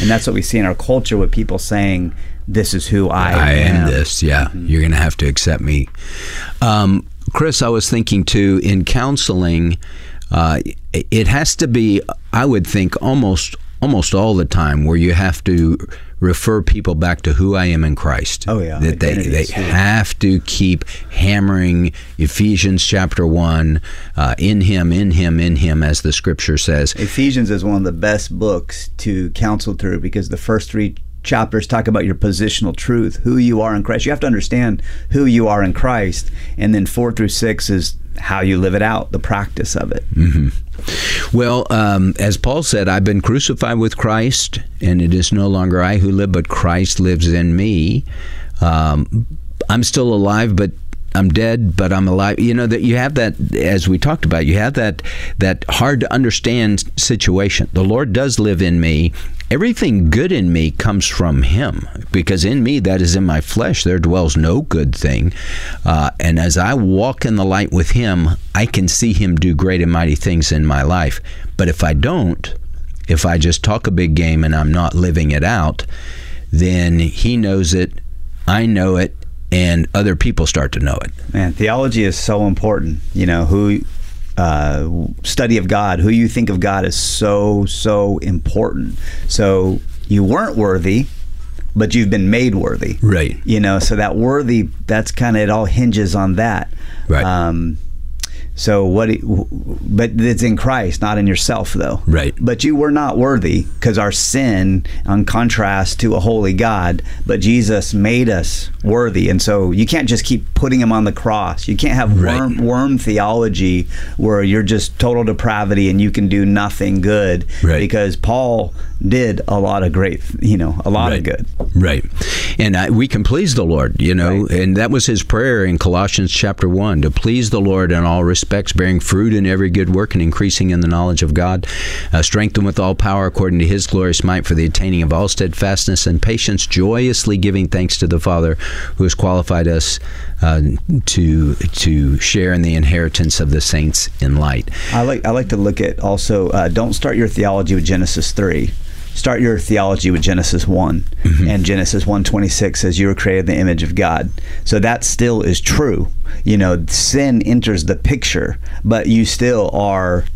And that's what we see in our culture with people saying, this is who I am. This, yeah. Mm-hmm. You're going to have to accept me. Chris, I was thinking too, in counseling, it has to be, I would think, almost all the time where you have to refer people back to who I am in Christ. Oh, yeah. That they have to keep hammering Ephesians chapter 1, in him, as the scripture says. Ephesians is one of the best books to counsel through because the first 3 chapters talk about your positional truth, who you are in Christ. You have to understand who you are in Christ. And then 4 through 6 is how you live it out, the practice of it. Mm-hmm. Well, as Paul said, I've been crucified with Christ, and it is no longer I who live, but Christ lives in me. I'm still alive, but I'm dead, but I'm alive. You know, that you have that, as we talked about, you have that hard to understand situation. The Lord does live in me. Everything good in me comes from him, because in me, that is in my flesh, there dwells no good thing. And as I walk in the light with him, I can see him do great and mighty things in my life. But if I don't, if I just talk a big game and I'm not living it out, then he knows it, I know it, and other people start to know it. Man, theology is so important. You know, study of God, who you think of God is so important. So you weren't worthy, but you've been made worthy. Right. You know, so that worthy, that's kind of, it all hinges on that. Right. But it's in Christ, not in yourself, though. Right. But you were not worthy because our sin, on contrast to a holy God, but Jesus made us worthy. And so you can't just keep putting him on the cross. You can't have worm theology where you're just total depravity and you can do nothing good. Right. Because Paul did a lot of great, a lot of good. Right. And we can please the Lord, right. And that was his prayer in Colossians chapter 1, to please the Lord in all respects, bearing fruit in every good work and increasing in the knowledge of God, strengthened with all power according to his glorious might for the attaining of all steadfastness and patience, joyously giving thanks to the Father who has qualified us to share in the inheritance of the saints in light. I like to look at also, don't start your theology with Genesis 3. Start your theology with Genesis 1. Mm-hmm. And Genesis 1:26 says you were created in the image of God. So that still is true. Sin enters the picture, but you still are,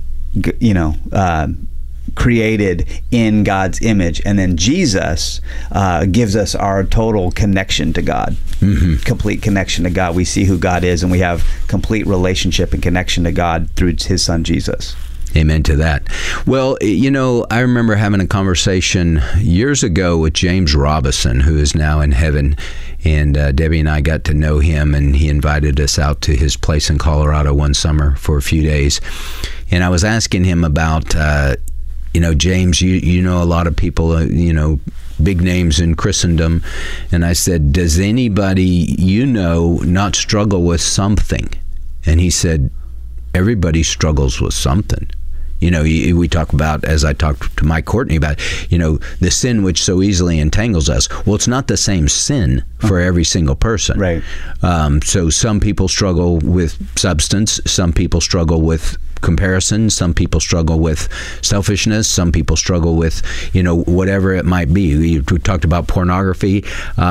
created in God's image. And then Jesus gives us our total connection to God. Mm-hmm. Complete connection to God. We see who God is, and we have complete relationship and connection to God through his son Jesus. Amen to that. Well, I remember having a conversation years ago with James Robison, who is now in heaven, and Debbie and I got to know him, and he invited us out to his place in Colorado one summer for a few days. And I was asking him about, James, you know a lot of people, big names in Christendom. And I said, does anybody not struggle with something? And he said, everybody struggles with something. We talk about, as I talked to Mike Courtney about, the sin which so easily entangles us. Well, it's not the same sin for every single person. Right. So some people struggle with substance. Some people struggle with comparison. Some people struggle with selfishness. Some people struggle with, whatever it might be. We talked about pornography.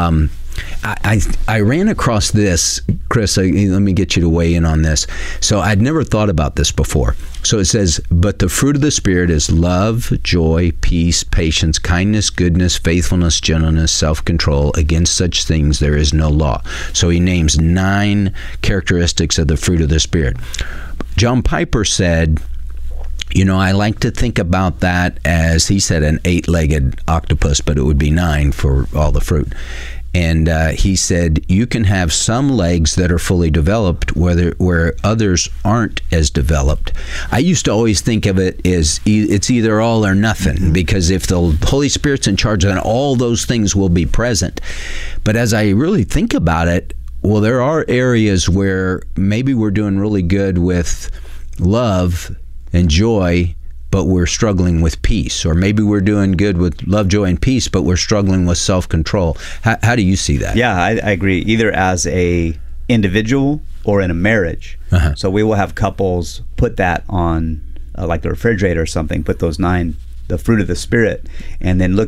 I ran across this, Chris, let me get you to weigh in on this. So I'd never thought about this before. So it says, but the fruit of the Spirit is love, joy, peace, patience, kindness, goodness, faithfulness, gentleness, self-control. Against such things there is no law. So he names 9 characteristics of the fruit of the Spirit. John Piper said, I like to think about that as, he said, an 8-legged octopus, but it would be 9 for all the fruit. And he said, you can have some legs that are fully developed where others aren't as developed. I used to always think of it as it's either all or nothing, because if the Holy Spirit's in charge, then all those things will be present. But as I really think about it, well, there are areas where maybe we're doing really good with love and joy, but we're struggling with peace. Or maybe we're doing good with love, joy, and peace, but we're struggling with self-control. How do you see that? Yeah, I agree. Either as a individual or in a marriage. Uh-huh. So we will have couples put that on like the refrigerator or something, put those 9, the fruit of the Spirit, and then look